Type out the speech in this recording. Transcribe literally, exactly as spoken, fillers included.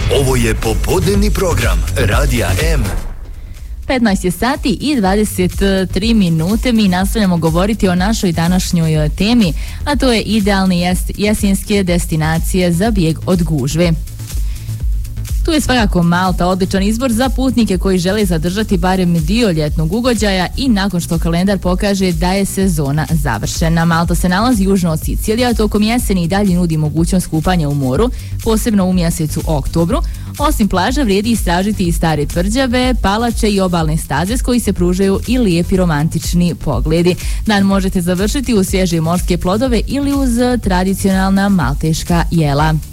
Ovo je popodnevni program Radija M. petnaest je sati i dvadeset tri minute. Mi nastavljamo govoriti o našoj današnjoj temi, a to je idealne jes- jesenske destinacije za bijeg od gužve. Tu je svakako Malta odličan izbor za putnike koji žele zadržati barem dio ljetnog ugođaja i nakon što kalendar pokaže da je sezona završena. Malta se nalazi južno od Sicilije, a tokom jeseni i dalje nudi mogućnost kupanja u moru, posebno u mjesecu oktobru. Osim plaža vrijedi istražiti i stare tvrđave, palače i obalne staze s koji se pružaju i lijepi romantični pogledi. Dan možete završiti uz svježe morske plodove ili uz tradicionalna malteška jela.